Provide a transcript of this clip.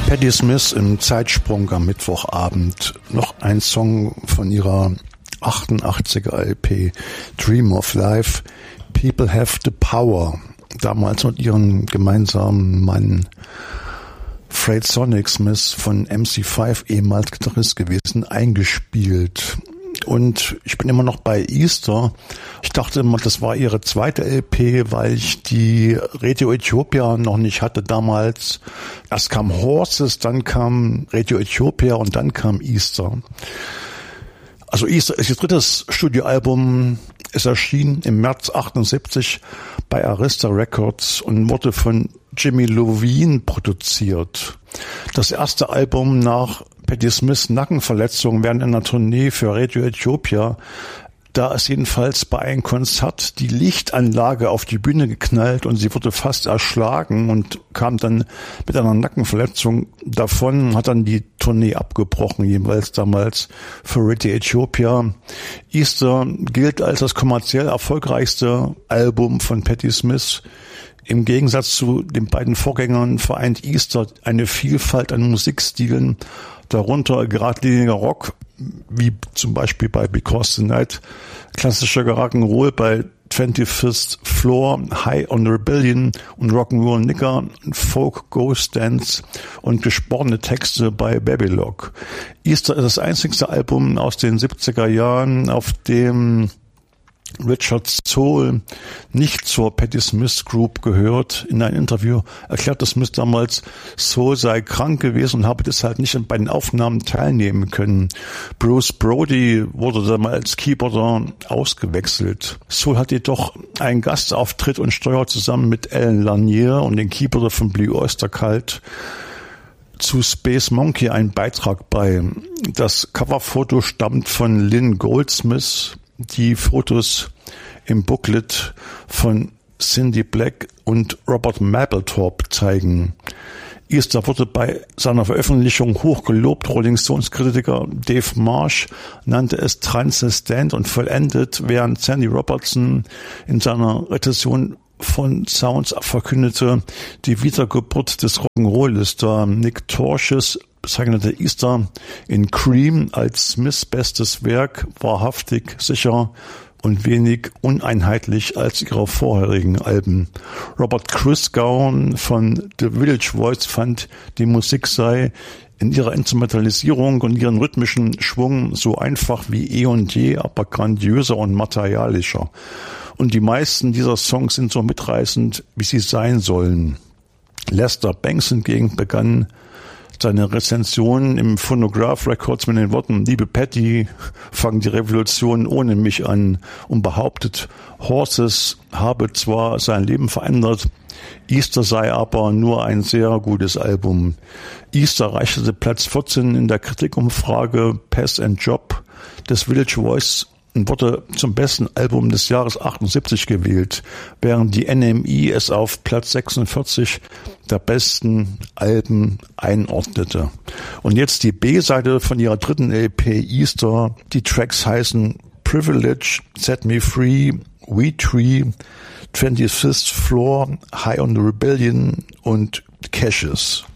Patti Smith im Zeitsprung am Mittwochabend. Noch ein Song von ihrer 88er LP Dream of Life, People Have the Power. Damals mit ihrem gemeinsamen Mann Fred Sonic Smith von MC5, ehemals Gitarrist gewesen, eingespielt. Und ich bin immer noch bei Easter. Ich dachte immer, das war ihre zweite LP, weil ich die Radio Ethiopia noch nicht hatte damals. Erst kam Horses, dann kam Radio Ethiopia und dann kam Easter. Also Easter ist ihr drittes Studioalbum. Es erschien im März 78 bei Arista Records und wurde von Jimmy Iovine produziert. Das erste Album nach Patti Smiths Nackenverletzung während einer Tournee für Radio Ethiopia. Da ist jedenfalls bei einem Konzert die Lichtanlage auf die Bühne geknallt und sie wurde fast erschlagen und kam dann mit einer Nackenverletzung davon, hat dann die Tournee abgebrochen, jeweils damals für Radio Ethiopia. Easter gilt als das kommerziell erfolgreichste Album von Patti Smith. Im Gegensatz zu den beiden Vorgängern vereint Easter eine Vielfalt an Musikstilen, darunter geradliniger Rock, wie zum Beispiel bei Because the Night, klassischer Rock'n'Roll bei 25th Floor, High on the Rebellion und Rock'n'Roll Nigger, Folk, Ghost Dance und gesporene Texte bei Babylog. Easter ist das einzigste Album aus den 70er Jahren, auf dem Richard Soul nicht zur Patti Smith Group gehört. In einem Interview erklärte Smith damals, Soul sei krank gewesen und habe deshalb nicht bei den Aufnahmen teilnehmen können. Bruce Brody wurde dann mal als Keyboarder ausgewechselt. Soul hat jedoch einen Gastauftritt und steuert zusammen mit Alan Lanier und den Keyboarder von Blue Oyster Cult zu Space Monkey einen Beitrag bei. Das Coverfoto stammt von Lynn Goldsmith. Die Fotos im Booklet von Cindy Black und Robert Mapplethorpe zeigen. Easter wurde bei seiner Veröffentlichung hoch gelobt. Rolling Stones Kritiker Dave Marsh nannte es transcendent und vollendet, während Sandy Robertson in seiner Rezension von Sounds verkündete, die Wiedergeburt des Rock'n'Roll ist da. Nick Torches bezeichnete Easter in Cream als Smiths bestes Werk, wahrhaftig, sicher und wenig uneinheitlich als ihre vorherigen Alben. Robert Christgau von The Village Voice fand, die Musik sei in ihrer Instrumentalisierung und ihren rhythmischen Schwung so einfach wie und je, aber grandiöser und materialischer. Und die meisten dieser Songs sind so mitreißend, wie sie sein sollen. Lester Bangs hingegen begann seine Rezension im Phonograph Records mit den Worten, liebe Patti, fang die Revolution ohne mich an, und behauptet, Horses habe zwar sein Leben verändert, Easter sei aber nur ein sehr gutes Album. Easter erreichte Platz 14 in der Kritikumfrage Pass and Job des Village Voice und wurde zum besten Album des Jahres 78 gewählt, während die NME es auf Platz 46 der besten Alben einordnete. Und jetzt die B-Seite von ihrer dritten LP Easter. Die Tracks heißen Privilege, Set Me Free, We Tree, 25th Floor, High on the Rebellion und Caches.